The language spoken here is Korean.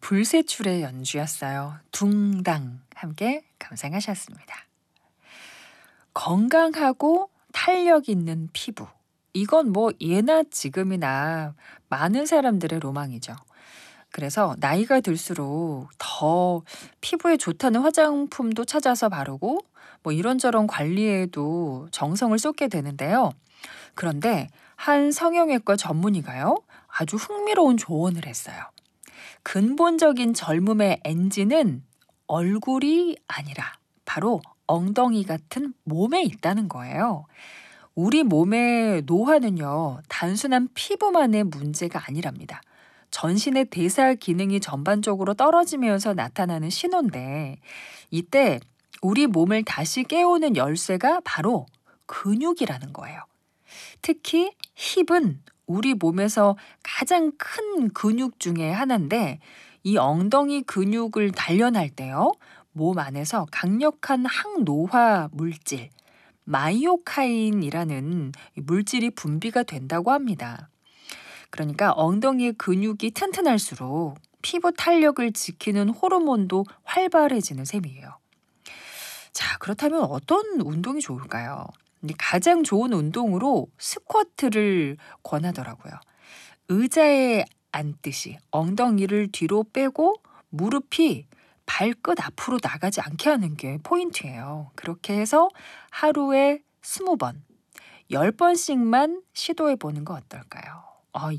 불세출의 연주였어요. 둥당 함께 감상하셨습니다. 건강하고 탄력 있는 피부. 이건 뭐 예나 지금이나 많은 사람들의 로망이죠. 그래서 나이가 들수록 더 피부에 좋다는 화장품도 찾아서 바르고 뭐 이런저런 관리에도 정성을 쏟게 되는데요. 그런데 한 성형외과 전문의가요, 아주 흥미로운 조언을 했어요. 근본적인 젊음의 엔진은 얼굴이 아니라 바로 엉덩이 같은 몸에 있다는 거예요. 우리 몸의 노화는요, 단순한 피부만의 문제가 아니랍니다. 전신의 대사 기능이 전반적으로 떨어지면서 나타나는 신호인데, 이때 우리 몸을 다시 깨우는 열쇠가 바로 근육이라는 거예요. 특히 힙은 우리 몸에서 가장 큰 근육 중에 하나인데, 이 엉덩이 근육을 단련할 때요, 몸 안에서 강력한 항노화 물질, 마이오카인이라는 물질이 분비가 된다고 합니다. 그러니까 엉덩이 근육이 튼튼할수록 피부 탄력을 지키는 호르몬도 활발해지는 셈이에요. 자, 그렇다면 어떤 운동이 좋을까요? 가장 좋은 운동으로 스쿼트를 권하더라고요. 의자에 앉듯이 엉덩이를 뒤로 빼고 무릎이 발끝 앞으로 나가지 않게 하는 게 포인트예요. 그렇게 해서 하루에 20번, 10번씩만 시도해 보는 거 어떨까요?